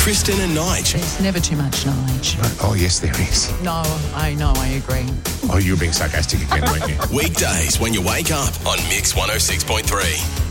Kristen and Nige. There's never too much knowledge. Oh, yes, there is. No, I agree. Oh, you were being sarcastic again, weren't you? Weekdays when you wake up on Mix 106.3.